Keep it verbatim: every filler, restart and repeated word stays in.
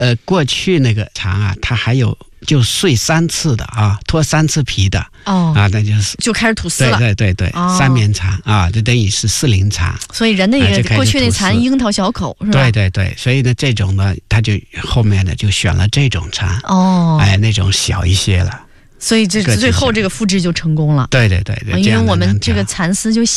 呃，过去那个蚕啊，它还有就睡三次的啊，脱三次皮的哦啊，那就是就开始吐丝了。 对对对对，哦、三棉蚕啊，就等于是四龄蚕。 所以人的也、啊、过去那蚕樱桃小口是吧？ 对对对，所以呢，这种呢，他就后面呢就选了这种蚕哦，哎，那种小一些了。 所以这最后这个复制就成功了。 对对对对， 因为我们这个蚕丝就